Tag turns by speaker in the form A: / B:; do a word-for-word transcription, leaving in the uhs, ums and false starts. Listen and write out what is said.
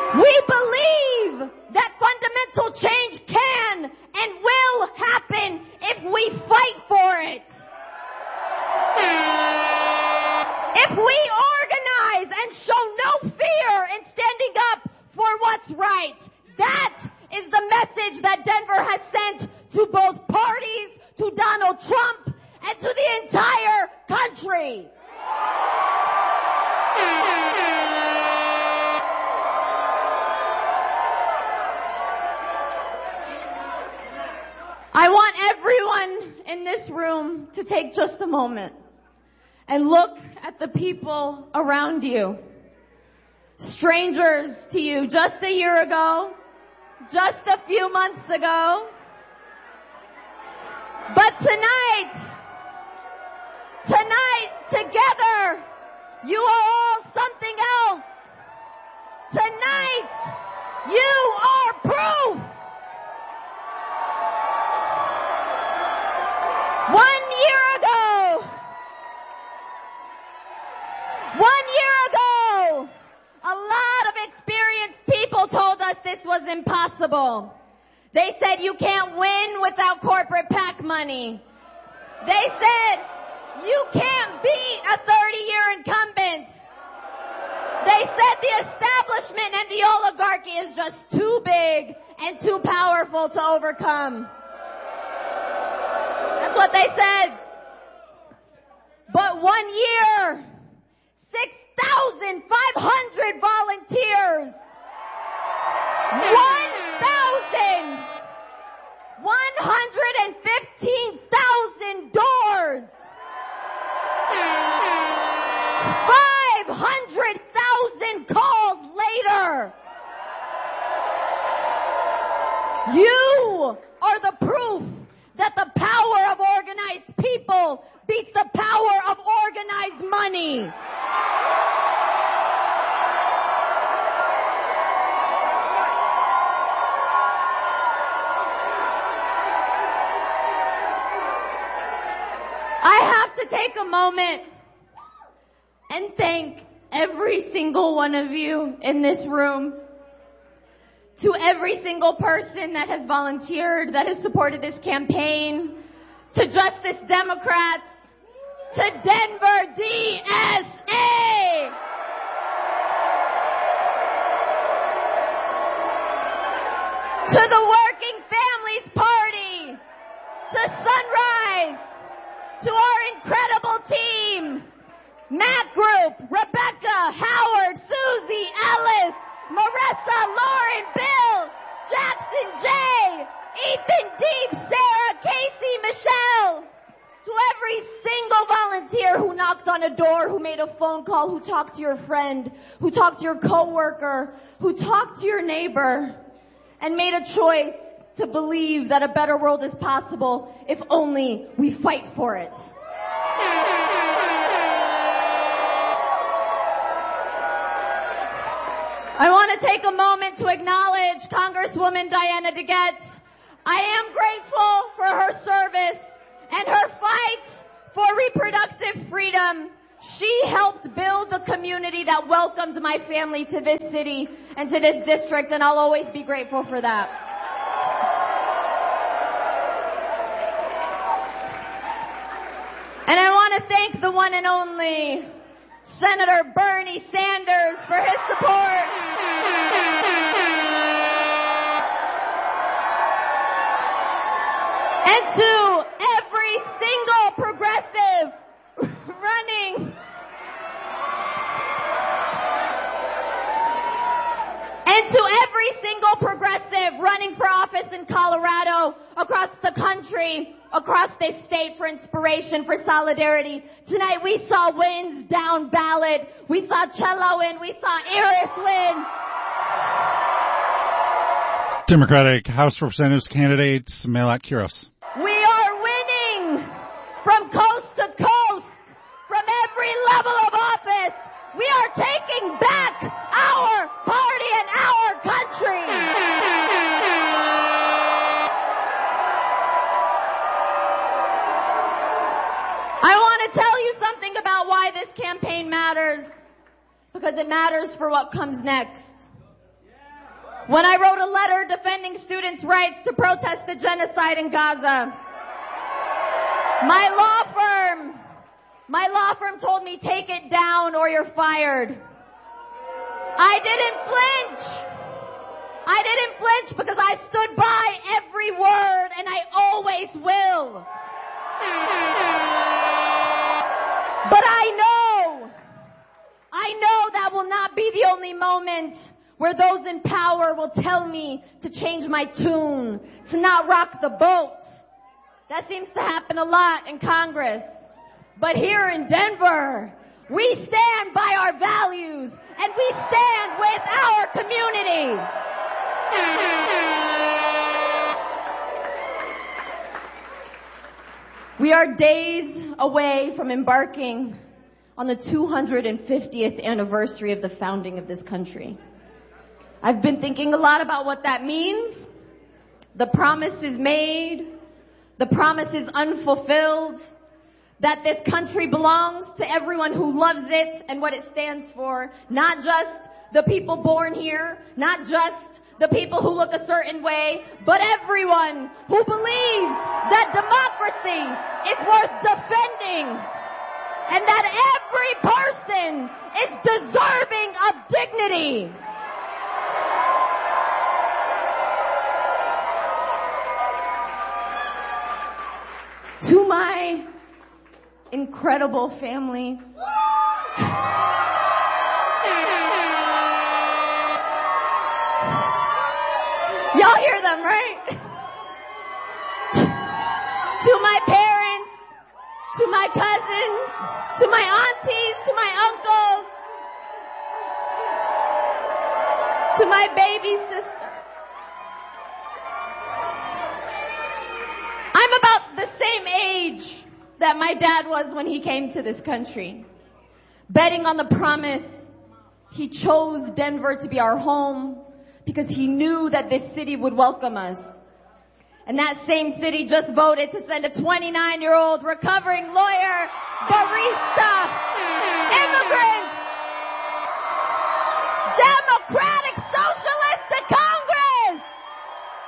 A: We believe that fundamental change can and will happen if we fight for it. If we organize and show no fear in standing up for what's right. That is the message that Denver has sent to both parties, to Donald Trump, and to the entire country. I want everyone in this room to take just a moment and look at the people around you. Strangers to you just a year ago, just a few months ago. But tonight, tonight, together, you are all something else. Tonight, you are proof. One year ago, one year ago, a lot of experienced people told us this was impossible. They said you can't win without corporate PAC money. They said you can't beat a thirty-year incumbent. They said the establishment and the oligarchy is just too big and too powerful to overcome. That's what they said. But one year, six thousand five hundred volunteers, one thousand one hundred fifteen thousand doors, five hundred thousand calls later. You are the proof that the power of organized people beats the power of organized money. I have to take a moment and thank every single one of you in this room, to every single person that has volunteered, that has supported this campaign, to Justice Democrats, to Denver D S A. To the Working Families Party, to Sunrise, to our incredible team, Matt Group, Rebecca, Howard, Susie, Ellis, Marissa, Lauren, Bill, Jackson, Jay, Ethan, Deep, Sarah, Casey, Michelle. To every single volunteer who knocked on a door, who made a phone call, who talked to your friend, who talked to your coworker, who talked to your neighbor, and made a choice to believe that a better world is possible if only we fight for it. I want to take a moment to acknowledge Congresswoman Diana DeGette. I am grateful for her service and her fight for reproductive freedom. She helped build the community that welcomed my family to this city and to this district, and I'll always be grateful for that. And I want to thank the one and only Senator Bernie Sanders for his support. And to every single progressive running and to every single progressive running for office in Colorado, across the country, across this state, for inspiration, for solidarity. Tonight we saw wins down ballot. We saw Cello win. We saw Iris win.
B: Democratic House Representatives candidate Melat Kuros.
A: We are winning from coast to coast, from every level of office. We are taking back our party and our country. I want to tell you something about why this campaign matters, because it matters for what comes next. When I wrote a letter defending students' rights to protest the genocide in Gaza. My law firm, my law firm told me, take it down or you're fired. I didn't flinch. I didn't flinch because I stood by every word and I always will. But I know, I know that will not be the only moment where those in power will tell me to change my tune, to not rock the boat. That seems to happen a lot in Congress. But here in Denver, we stand by our values and we stand with our community. We are days away from embarking on the two hundred fiftieth anniversary of the founding of this country. I've been thinking a lot about what that means. The promises made, the promises unfulfilled, that this country belongs to everyone who loves it and what it stands for, not just the people born here, not just the people who look a certain way, but everyone who believes that democracy is worth defending and that every person is deserving of dignity. To my incredible family, y'all hear them, right? To my parents, to my cousins, to my aunties, to my uncles, to my baby sister. I'm about the same age that my dad was when he came to this country, betting on the promise. He chose Denver to be our home because he knew that this city would welcome us. And that same city just voted to send a twenty-nine-year-old recovering lawyer back